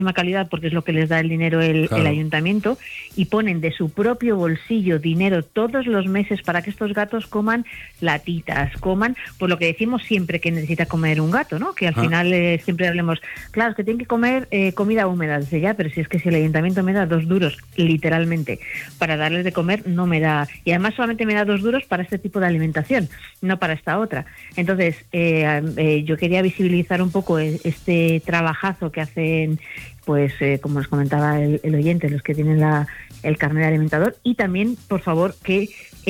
calidad, porque es lo que les da el dinero el ayuntamiento, y ponen de su propio bolsillo dinero todos los meses para que estos gatos coman latitas, coman, pues lo que decimos siempre que necesita comer un gato, ¿no? Que al final siempre hablemos, claro, es que tienen que comer comida húmeda. Dice, ya, pero si es que si el ayuntamiento me da 2 duros, literalmente, para darles de comer, no me da, y además solamente me da 2 duros para este tipo de alimentación, no para esta otra. Entonces, yo quería visibilizar un poco este trabajazo que hacen, pues como os comentaba el oyente, los que tienen el carnet de alimentador, y también, por favor, que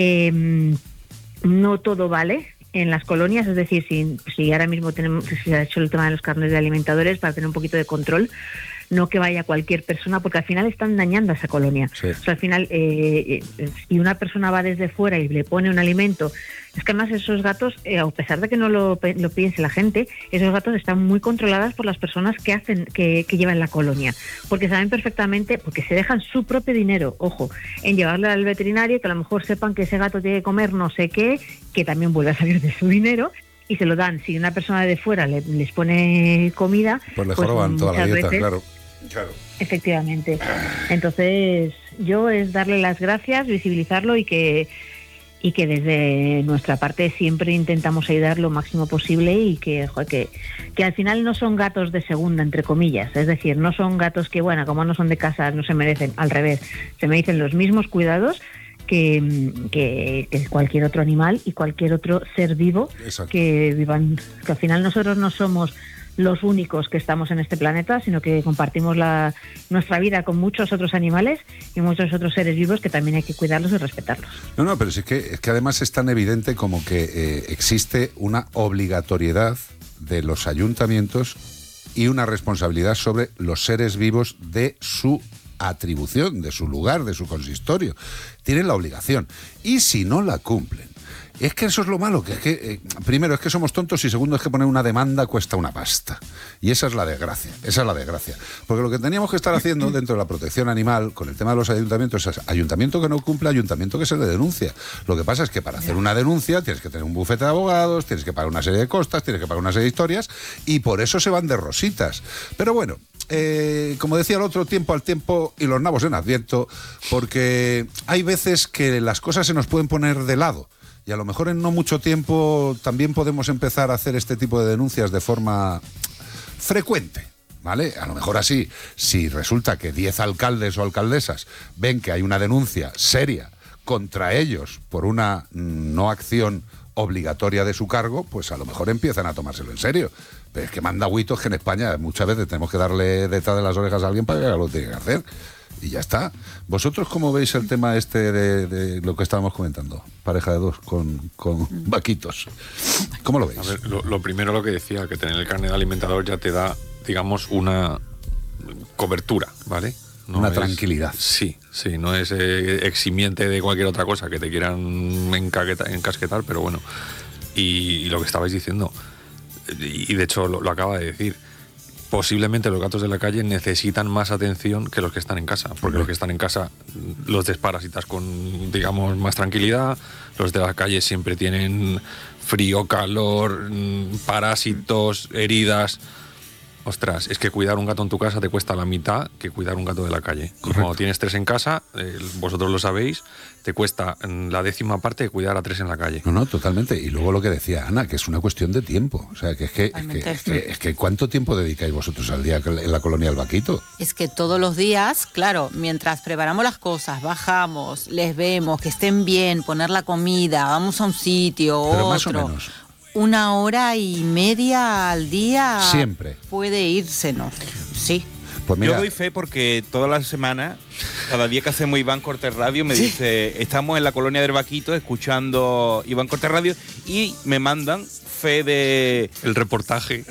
no todo vale en las colonias, es decir, si ahora mismo se ha hecho el tema de los carnets de alimentadores para tener un poquito de control, no que vaya cualquier persona, porque al final están dañando a esa colonia. Sí. O sea, al final, si una persona va desde fuera y le pone un alimento, es que además esos gatos, a pesar de que no lo piense la gente, esos gatos están muy controlados por las personas que llevan la colonia, porque saben perfectamente, porque se dejan su propio dinero, ojo, en llevarle al veterinario, que a lo mejor sepan que ese gato tiene que comer no sé qué, que también vuelve a salir de su dinero, y se lo dan. Si una persona de fuera les pone comida, pues le joroban toda la dieta, claro. Efectivamente. Entonces, yo es darle las gracias, visibilizarlo y que desde nuestra parte siempre intentamos ayudar lo máximo posible, y que al final no son gatos de segunda, entre comillas. Es decir, no son gatos que, bueno, como no son de casa, no se merecen. Al revés, se merecen los mismos cuidados que cualquier otro animal y cualquier otro ser vivo. Exacto. Que vivan. Que al final nosotros no somos los únicos que estamos en este planeta, sino que compartimos nuestra vida con muchos otros animales y muchos otros seres vivos que también hay que cuidarlos y respetarlos. No, pero es que además es tan evidente como que existe una obligatoriedad de los ayuntamientos y una responsabilidad sobre los seres vivos de su atribución, de su lugar, de su consistorio. Tienen la obligación. Y si no la cumplen, es que eso es lo malo, que es que primero es que somos tontos, y segundo es que poner una demanda cuesta una pasta. Y esa es la desgracia, Porque lo que teníamos que estar haciendo dentro de la protección animal, con el tema de los ayuntamientos, es ayuntamiento que no cumple, ayuntamiento que se le denuncia. Lo que pasa es que para hacer una denuncia tienes que tener un bufete de abogados, tienes que pagar una serie de costas, tienes que pagar una serie de historias, y por eso se van de rositas. Pero bueno, como decía el otro, tiempo al tiempo y los nabos en Adviento, porque hay veces que las cosas se nos pueden poner de lado. Y a lo mejor en no mucho tiempo también podemos empezar a hacer este tipo de denuncias de forma frecuente, ¿vale? A lo mejor así, si resulta que 10 alcaldes o alcaldesas ven que hay una denuncia seria contra ellos por una no acción obligatoria de su cargo, pues a lo mejor empiezan a tomárselo en serio. Pero es que manda agüitos que en España muchas veces tenemos que darle detrás de las orejas a alguien para que haga lo que tiene que hacer. Y ya está. ¿Vosotros cómo veis el tema de lo que estábamos comentando? Pareja de dos con vaquitos. ¿Cómo lo veis? A ver, lo primero, lo que decía, que tener el carnet de alimentador ya te da, digamos, una cobertura, ¿vale? No una tranquilidad. Sí, no es eximiente de cualquier otra cosa que te quieran encasquetar, pero bueno. Y lo que estabais diciendo, y de hecho lo acaba de decir, posiblemente los gatos de la calle necesitan más atención que los que están en casa, porque los que están en casa los desparasitas con, digamos, más tranquilidad. Los de la calle siempre tienen frío, calor, parásitos, heridas. Ostras, es que cuidar un gato en tu casa te cuesta la mitad que cuidar un gato de la calle. Correcto. Cuando tienes 3 en casa, vosotros lo sabéis, te cuesta la 10ª parte de cuidar a 3 en la calle. No, totalmente. Y luego lo que decía Ana, que es una cuestión de tiempo. O sea, que es que ¿cuánto tiempo dedicáis vosotros al día en la colonia del Vaquito? Es que todos los días, claro, mientras preparamos las cosas, bajamos, les vemos, que estén bien, poner la comida, vamos a un sitio, pero otro. Más o menos. 1 hora y media al día siempre puede írsenos, sí. Pues mira, yo doy fe porque toda la semana, cada día que hacemos Iván Cortés Radio, me dice, estamos en la colonia del Vaquito escuchando Iván Cortés Radio, y me mandan fe de... El reportaje,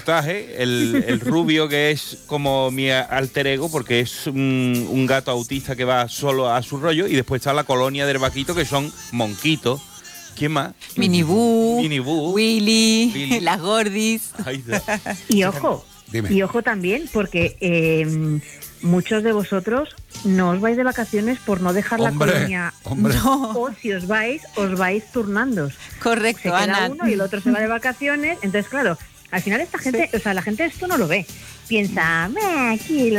el rubio, que es como mi alter ego, porque es un gato autista que va solo a su rollo, y después está la colonia del Vaquito, que son monquitos. ¿Quién más? Minibú, Willy, las gordis. Y ojo también, porque muchos de vosotros no os vais de vacaciones por no dejar la colonia. No. O si os vais turnándos. Correcto, se queda Ana. uno y el otro se va de vacaciones. Entonces, claro, Al final esta gente, o sea, la gente esto no lo ve. Piensa, aquí